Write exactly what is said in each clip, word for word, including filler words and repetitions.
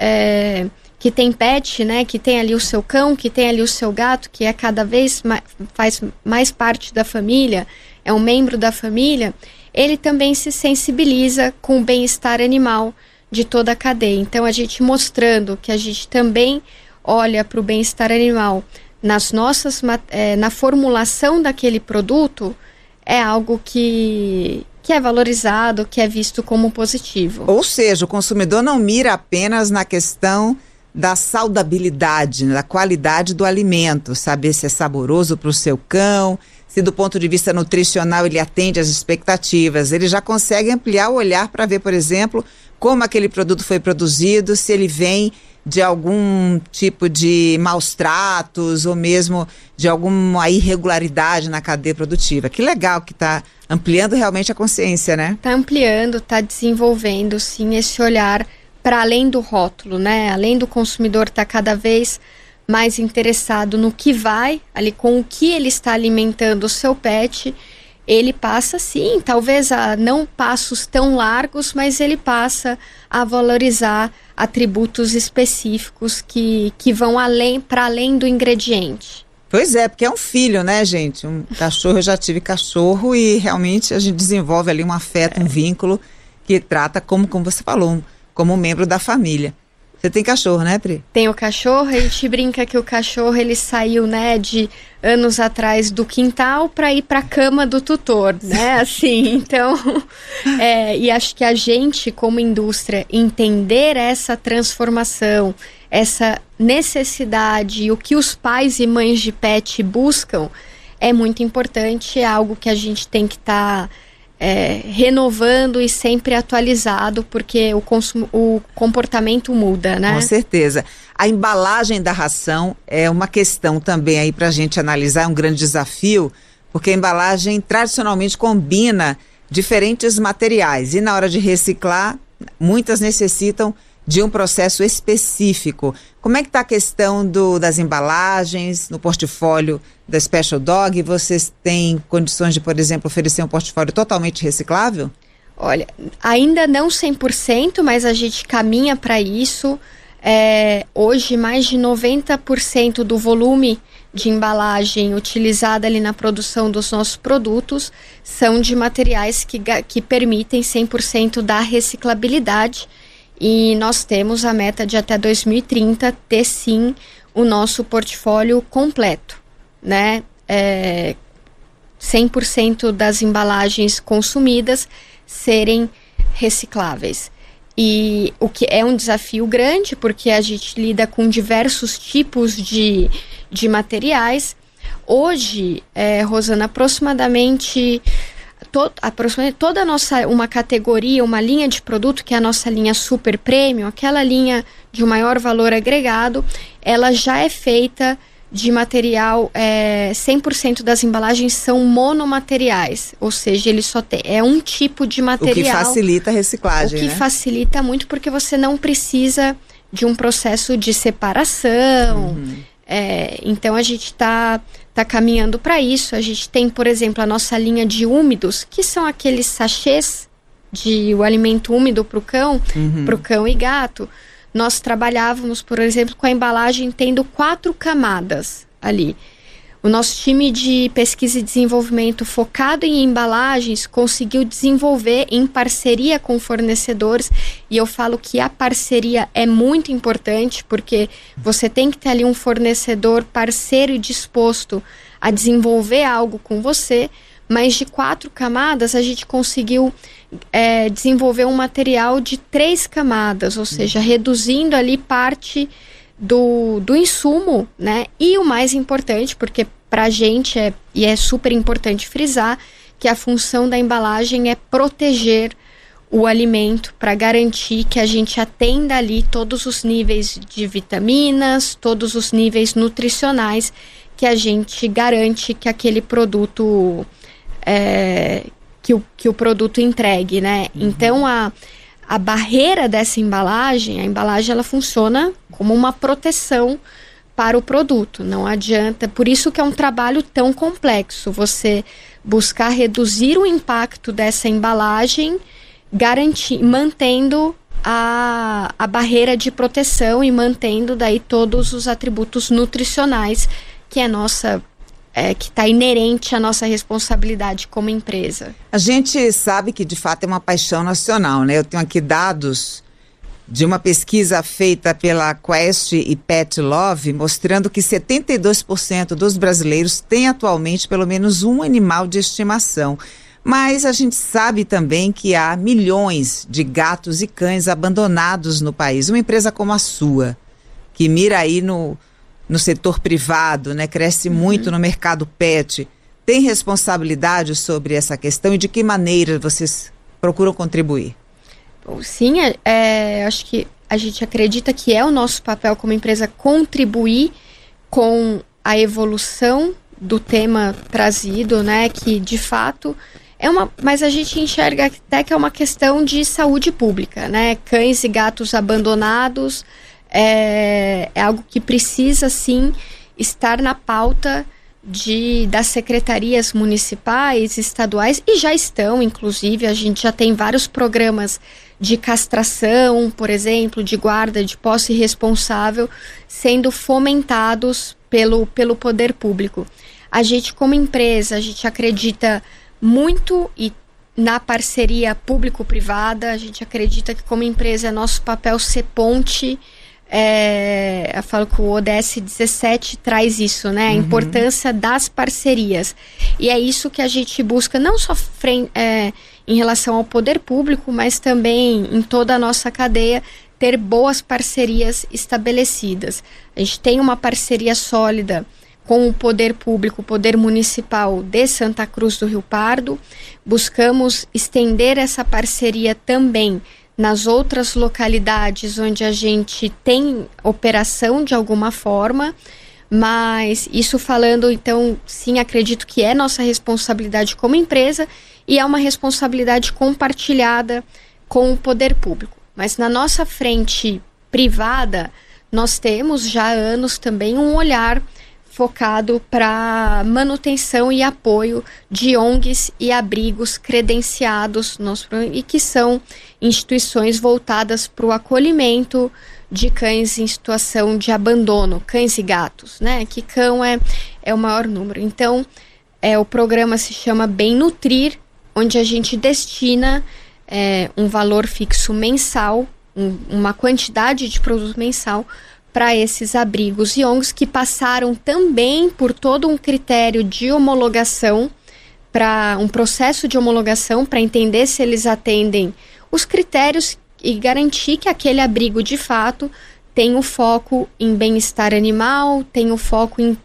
é, que tem pet, né, que tem ali o seu cão, que tem ali o seu gato, que é cada vez mais, faz mais parte da família, é um membro da família, ele também se sensibiliza com o bem-estar animal de toda a cadeia. Então, a gente mostrando que a gente também olha para o bem-estar animal nas nossas, é, na formulação daquele produto, é algo que, que é valorizado, que é visto como positivo. Ou seja, o consumidor não mira apenas na questão da saudabilidade, da qualidade do alimento, saber se é saboroso para o seu cão, se do ponto de vista nutricional ele atende às expectativas. Ele já consegue ampliar o olhar para ver, por exemplo, como aquele produto foi produzido, se ele vem de algum tipo de maus tratos ou mesmo de alguma irregularidade na cadeia produtiva. Que legal que está ampliando realmente a consciência, né? Está ampliando, está desenvolvendo, sim, esse olhar para além do rótulo, né? Além do consumidor estar cada vez mais interessado no que vai, ali com o que ele está alimentando o seu pet, ele passa sim, talvez a não passos tão largos, mas ele passa a valorizar atributos específicos que, que vão além, para além do ingrediente. Pois é, porque é um filho, né, gente? Um cachorro, eu já tive cachorro e realmente a gente desenvolve ali um afeto, é. um vínculo que trata como, como você falou, um, como um membro da família. Você tem cachorro, né, Pri? Tenho cachorro, a gente brinca que o cachorro ele saiu, né, de anos atrás do quintal para ir para a cama do tutor, né, assim, então, é, e acho que a gente, como indústria, entender essa transformação, essa necessidade e o que os pais e mães de pet buscam é muito importante, é algo que a gente tem que estar... Tá, É, renovando e sempre atualizado, porque o, consumo, o comportamento muda, né? Com certeza. A embalagem da ração é uma questão também aí para a gente analisar, é um grande desafio, porque a embalagem tradicionalmente combina diferentes materiais e na hora de reciclar, muitas necessitam de um processo específico. Como é que está a questão do, das embalagens no portfólio da Special Dog? Vocês têm condições de, por exemplo, oferecer um portfólio totalmente reciclável? Olha, ainda não cem por cento, mas a gente caminha para isso. É, hoje, mais de noventa por cento do volume de embalagem utilizada ali na produção dos nossos produtos são de materiais que, que permitem cem por cento da reciclabilidade. E nós temos a meta de até dois mil e trinta ter sim o nosso portfólio completo, né? É, cem por cento das embalagens consumidas serem recicláveis. E o que é um desafio grande, porque a gente lida com diversos tipos de, de materiais. Hoje, é, Rosana, aproximadamente... To, aproximadamente toda a nossa, uma categoria, uma linha de produto, que é a nossa linha super premium, aquela linha de maior valor agregado, ela já é feita de material, é, cem por cento das embalagens são monomateriais, ou seja, ele só tem, é um tipo de material. O que facilita a reciclagem, O que né? facilita muito, porque você não precisa de um processo de separação. Uhum. É, então a gente está tá caminhando para isso. A gente tem, por exemplo, a nossa linha de úmidos, que são aqueles sachês de o alimento úmido para o cão, uhum. para o cão e gato. Nós trabalhávamos, por exemplo, com a embalagem tendo quatro camadas ali. O nosso time de pesquisa e desenvolvimento focado em embalagens conseguiu desenvolver em parceria com fornecedores, e eu falo que a parceria é muito importante, porque você tem que ter ali um fornecedor parceiro e disposto a desenvolver algo com você, mas de quatro camadas a gente conseguiu é, desenvolver um material de três camadas, ou seja, reduzindo ali parte do, do insumo, né? E o mais importante, porque para a gente é, e é super importante frisar, que a função da embalagem é proteger o alimento para garantir que a gente atenda ali todos os níveis de vitaminas, todos os níveis nutricionais que a gente garante que aquele produto é, que, o, que o produto entregue, né? Uhum. Então a, a barreira dessa embalagem, a embalagem ela funciona como uma proteção para o produto, não adianta, por isso que é um trabalho tão complexo, você buscar reduzir o impacto dessa embalagem, garantir, mantendo a, a barreira de proteção e mantendo daí todos os atributos nutricionais que é nossa, é, que está inerente à nossa responsabilidade como empresa. A gente sabe que de fato é uma paixão nacional, né? Eu tenho aqui dados de uma pesquisa feita pela Quest e Pet Love, mostrando que setenta e dois por cento dos brasileiros têm atualmente pelo menos um animal de estimação. Mas a gente sabe também que há milhões de gatos e cães abandonados no país. Uma empresa como a sua, que mira aí no, no setor privado, né, cresce muito uhum. no mercado pet, tem responsabilidade sobre essa questão e de que maneira vocês procuram contribuir? Bom, sim, é, é, acho que a gente acredita que é o nosso papel como empresa contribuir com a evolução do tema trazido, né, que de fato... É uma, mas a gente enxerga até que é uma questão de saúde pública, né? Cães e gatos abandonados é, é algo que precisa, sim, estar na pauta de, das secretarias municipais, estaduais, e já estão, inclusive, a gente já tem vários programas de castração, por exemplo, de guarda, de posse responsável, sendo fomentados pelo, pelo poder público. A gente, como empresa, a gente acredita muito e na parceria público-privada. A gente acredita que como empresa é nosso papel ser ponte. É, eu falo que o O D S dezessete traz isso, né? A uhum. importância das parcerias. E é isso que a gente busca, não só frente, é, em relação ao poder público, mas também em toda a nossa cadeia, ter boas parcerias estabelecidas. A gente tem uma parceria sólida com o poder público, o poder municipal de Santa Cruz do Rio Pardo. Buscamos estender essa parceria também nas outras localidades onde a gente tem operação de alguma forma, mas isso falando, então, sim, acredito que é nossa responsabilidade como empresa e é uma responsabilidade compartilhada com o poder público. Mas na nossa frente privada, nós temos já há anos também um olhar focado para manutenção e apoio de O N Gs e abrigos credenciados nos, e que são instituições voltadas para o acolhimento de cães em situação de abandono, cães e gatos, né? Que cão é, é o maior número. Então, é, o programa se chama Bem Nutrir, onde a gente destina é, um valor fixo mensal, um, uma quantidade de produto mensal para esses abrigos e O N Gs que passaram também por todo um critério de homologação, para um processo de homologação para entender se eles atendem os critérios e garantir que aquele abrigo de fato tem o foco em bem-estar animal, tem o foco em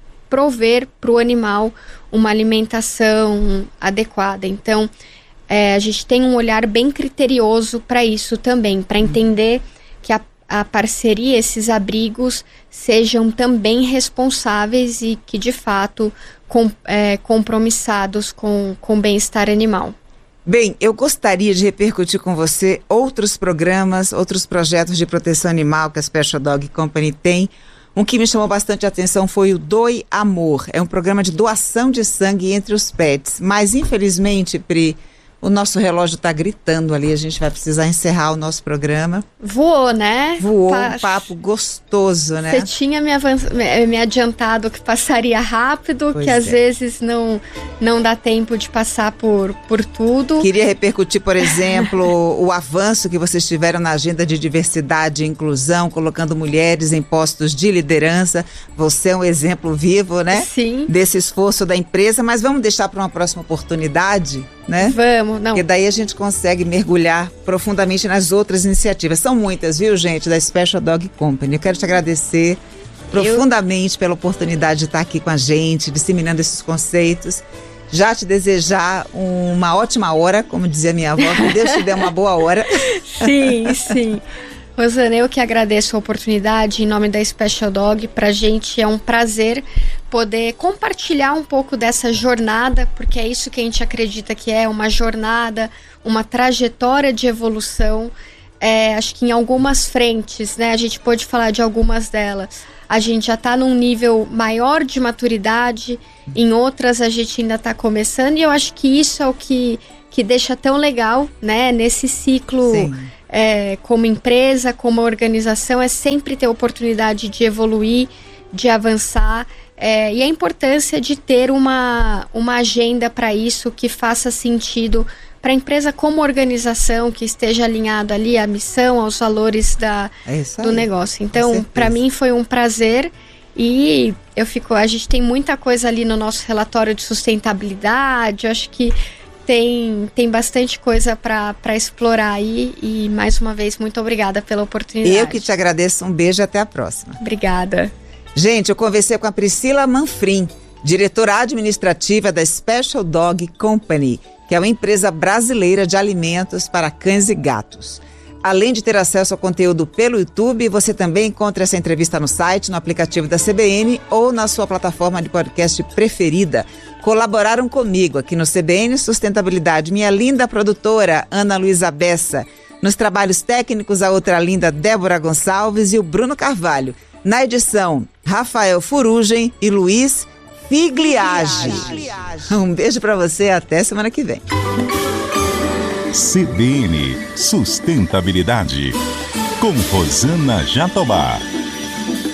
prover para o animal uma alimentação adequada. Então, é, a gente tem um olhar bem criterioso para isso também, para entender que a a parceria, esses abrigos sejam também responsáveis e que de fato com, é, compromissados com o bem-estar animal. Bem, eu gostaria de repercutir com você outros programas, outros projetos de proteção animal que a Special Dog Company tem. Um que me chamou bastante atenção foi o Doe Amor. É um programa de doação de sangue entre os pets, mas infelizmente, Pri, o nosso relógio está gritando ali, a gente vai precisar encerrar o nosso programa. Voou, né? Voou, pa... um papo gostoso, né? Você tinha me, avanç... me adiantado que passaria rápido, pois que é. às vezes não, não dá tempo de passar por, por tudo. Queria repercutir, por exemplo, o avanço que vocês tiveram na agenda de diversidade e inclusão, colocando mulheres em postos de liderança. Você é um exemplo vivo, né? Sim. Desse esforço da empresa, mas vamos deixar para uma próxima oportunidade, né? Vamos. Não. Porque daí a gente consegue mergulhar profundamente nas outras iniciativas. São muitas, viu, gente, da Special Dog Company. Eu quero te agradecer profundamente Eu... pela oportunidade de estar aqui com a gente, disseminando esses conceitos. Já te desejar uma ótima hora, como dizia minha avó, que Deus te dê uma boa hora. Sim, sim. Rosana, eu que agradeço a oportunidade em nome da Special Dog. Pra gente é um prazer poder compartilhar um pouco dessa jornada, porque é isso que a gente acredita que é uma jornada, uma trajetória de evolução. É, acho que em algumas frentes, né, a gente pode falar de algumas delas. A gente já está num nível maior de maturidade, em outras a gente ainda está começando, e eu acho que isso é o que, que deixa tão legal, né, nesse ciclo é, como empresa, como organização, é sempre ter oportunidade de evoluir, de avançar, é, e a importância de ter uma, uma agenda para isso que faça sentido para a empresa como organização, que esteja alinhado ali à missão, aos valores da, é isso aí, do negócio. Então, para mim foi um prazer e eu fico, a gente tem muita coisa ali no nosso relatório de sustentabilidade, eu acho que tem, tem bastante coisa para explorar aí e, mais uma vez, muito obrigada pela oportunidade. Eu que te agradeço, um beijo e até a próxima. Obrigada. Gente, eu conversei com a Priscila Manfrim, diretora administrativa da Special Dog Company, que é uma empresa brasileira de alimentos para cães e gatos. Além de ter acesso ao conteúdo pelo YouTube, você também encontra essa entrevista no site, no aplicativo da C B N ou na sua plataforma de podcast preferida. Colaboraram comigo aqui no C B N Sustentabilidade, minha linda produtora Ana Luísa Bessa. Nos trabalhos técnicos, a outra linda Débora Gonçalves e o Bruno Carvalho. Na edição, Rafael Furugem e Luiz Figliage. Um beijo para você e até semana que vem. C B N Sustentabilidade, com Rosana Jatobá.